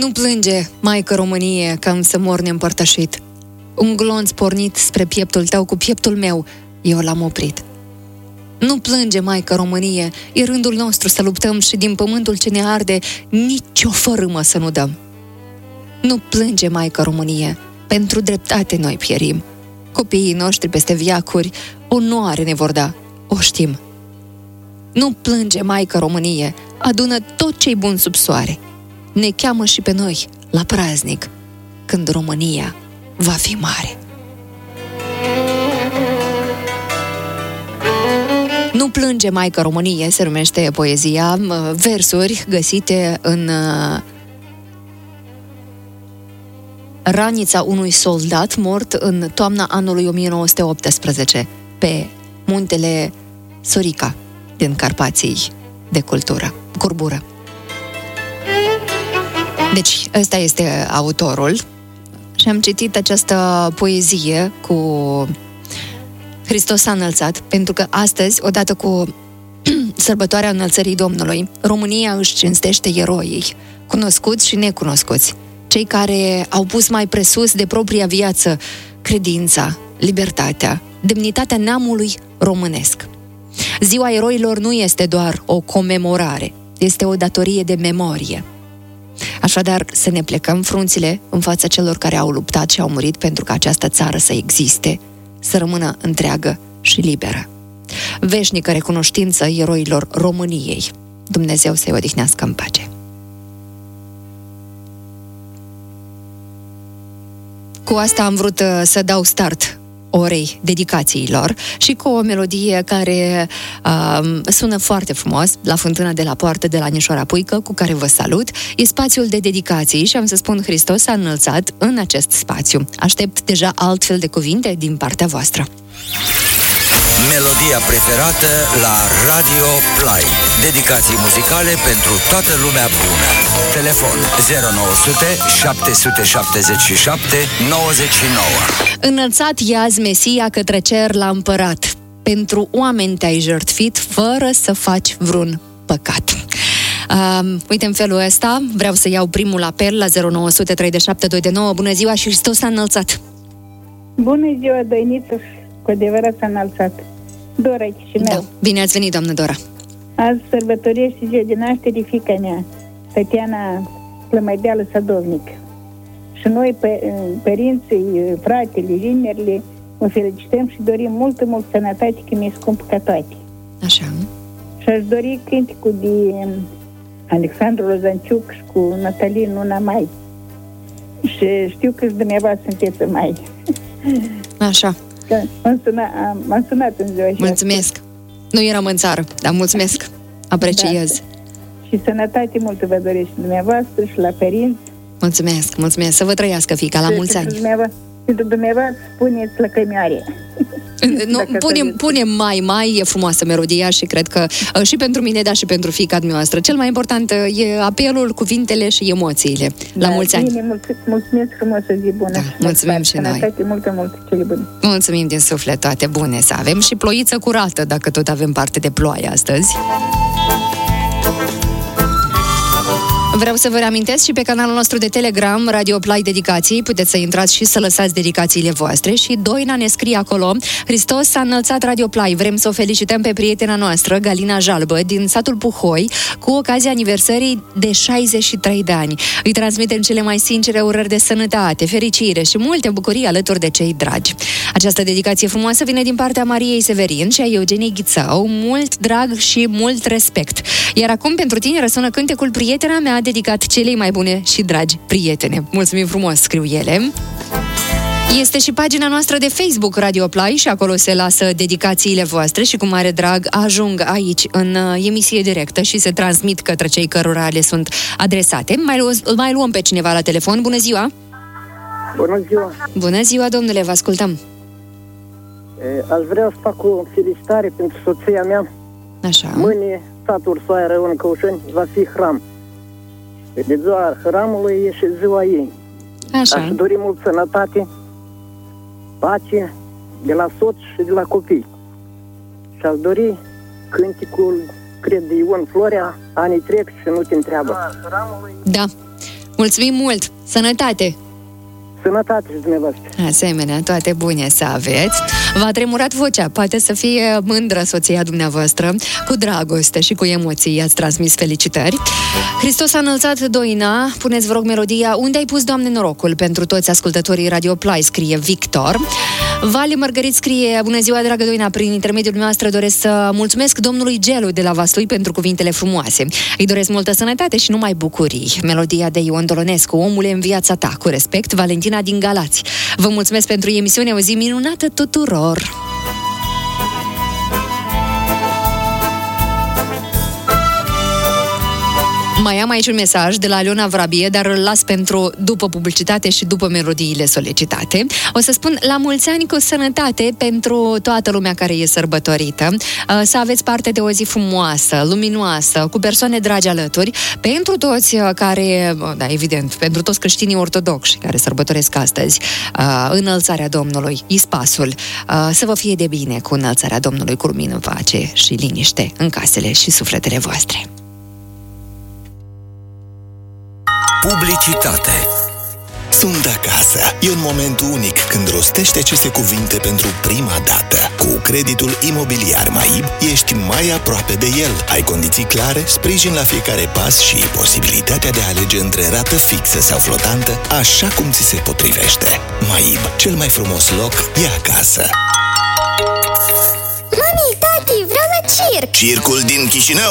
Nu plânge, Maică Românie, că am să mor neîmpărtășit. Un glonț pornit spre pieptul tău cu pieptul meu, eu l-am oprit. Nu plânge, Maică Românie, e rândul nostru să luptăm și din pământul ce ne arde nici o fărâmă să nu dăm. Nu plânge, Maică Românie, pentru dreptate noi pierim. Copiii noștri peste viacuri onoare ne vor da, o știm. Nu plânge, Maică Românie, adună tot ce-i bun sub soare. Ne cheamă și pe noi la praznic, când România va fi mare. Nu plânge, Maică Românie, se numește poezia, versuri găsite în ranița unui soldat mort în toamna anului 1918 pe muntele Sorica din Carpații de Curbură. Deci, ăsta este autorul și am citit această poezie cu Hristos s-a înălțat, pentru că astăzi, odată cu sărbătoarea înălțării Domnului, România își cinstește eroii, cunoscuți și necunoscuți, cei care au pus mai presus de propria viață credința, libertatea, demnitatea neamului românesc. Ziua eroilor nu este doar o comemorare, este o datorie de memorie. Așadar, să ne plecăm frunțile în fața celor care au luptat și au murit pentru ca această țară să existe, să rămână întreagă și liberă. Veșnică recunoștință eroilor României. Dumnezeu să-i odihnească în pace. Cu asta am vrut să dau start orei dedicațiilor și cu o melodie care sună foarte frumos, La fântână de la poartă de la Nișoara Puică, cu care vă salut. E spațiul de dedicații și am să spun Hristos s-a înălțat în acest spațiu. Aștept deja altfel de cuvinte din partea voastră. Melodia preferată la Radio Play. Dedicații muzicale pentru toată lumea bună. Telefon 0900 777 99. Înălțat i-azi Mesia către cer la împărat. Pentru oameni te-ai jertfit fără să faci vreun păcat. Uite, în felul ăsta vreau să iau primul apel la 0900 37229. Bună ziua și Hristos s-a înălțat. Bună ziua, Dăiniță, cu adevărat s-a înălțat. Dora, Chișinău. Da. Bine ați venit, doamnă Dora. Azi sărbătorește ziua de naștere fiica mea, Tatiana Plămădeală Sadovnic. Și noi, părinții, fratele, vinerile, o felicităm și dorim multă sănătate, că mi-e scumpă ca toate. Așa. Și aș dori cânticul de Alexandru Lozanciuc și cu Natalie Luna Mai. Și știu că și dumneavoastră sunteți mai. Așa. M-am sunat în ziua aceasta. Mulțumesc. Nu eram în țară, dar mulțumesc. Apreciez. Da. Și sănătate multă vă doresc și dumneavoastră și la părinți. Mulțumesc, mulțumesc. Să vă trăiască, fiica, la mulți ani. Pentru dumneavoastră spuneți la cămioare. Punem mai, e frumoasă melodia și cred că și pentru mine, dar și pentru fiica dumneavoastră. Cel mai important e apelul, cuvintele și emoțiile. La mulți ani. Bine, mulțumesc frumos, o zi bună. Da, mulțumim și noi. Sănătate, multă, cele bune. Mulțumim din suflet, toate bune să avem și ploiță curată, dacă tot avem parte de ploaie astăzi. Vreau să vă reamintesc și pe canalul nostru de Telegram, Radio Play Dedicații, puteți să intrați și să lăsați dedicațiile voastre și Doina ne scrie acolo: Hristos s-a înălțat, Radio Play. Vrem să o felicităm pe prietena noastră, Galina Jalbă, din satul Puhoi, cu ocazia aniversării de 63 de ani. Îi transmitem cele mai sincere urări de sănătate, fericire și multe bucurii alături de cei dragi. Această dedicație frumoasă vine din partea Mariei Severin și a Eugeniei Ghițău, mult drag și mult respect. Iar acum pentru tine răsună cântecul Prietena mea, dedicat celei mai bune și dragi prietene. Mulțumim frumos, scriu ele. Este și pagina noastră de Facebook Radio Play și acolo se lasă dedicațiile voastre și cu mare drag ajung aici în emisie directă și se transmit către cei cărora le sunt adresate. Mai luăm pe cineva la telefon. Bună ziua! Bună ziua! Bună ziua, domnule, vă ascultăm. Aș vrea să fac o felicitare pentru soția mea. Așa. Mâine, satul Soaia, Răun Căușeni, va fi hram. De ziua hramului e și ziua ei. Așa. Aș dori mult sănătate, pace de la soț și de la copii. Și aș dori cânticul, cred, de Ion Florea, Anii trec și nu te întreabă. Da. Mulțumim mult! Sănătate! Sănătate și dumneavoastră. Asemenea, toate bune să aveți. V-a tremurat vocea, poate să fie mândră soția dumneavoastră. Cu dragoste și cu emoții i-ați transmis felicitări. Hristos a înălțat, Doina. Puneți, vă rog, melodia Unde ai pus, Doamne, norocul? Pentru toți ascultătorii Radio Play, scrie Victor. Vali Mărgărit scrie: bună ziua, dragă Doina, prin intermediul noastră doresc să mulțumesc domnului Gelu de la Vaslui pentru cuvintele frumoase. Îi doresc multă sănătate și numai bucurii. Melodia de Ion Dolonescu, Omule în viața ta. Cu respect, Valentina din Galați. Vă mulțumesc pentru emisiune, o zi minunată tuturor! Mai am aici un mesaj de la Aliona Vrabie, dar îl las pentru după publicitate și după melodiile solicitate. O să spun la mulți ani cu sănătate pentru toată lumea care e sărbătorită, să aveți parte de o zi frumoasă, luminoasă, cu persoane dragi alături, pentru toți care, da, evident, pentru toți creștinii ortodoxi care sărbătoresc astăzi înălțarea Domnului, Ispasul, să vă fie de bine cu înălțarea Domnului, cu lumină, pace și liniște în casele și sufletele voastre. Publicitate. Sunt acasă. E un moment unic când rostești aceste cuvinte pentru prima dată. Cu creditul imobiliar MAIB ești mai aproape de el. Ai condiții clare, sprijin la fiecare pas și posibilitatea de a alege între rată fixă sau flotantă, așa cum ți se potrivește. MAIB, cel mai frumos loc e acasă. Mami, tati, vreau la circ! Circul din Chișinău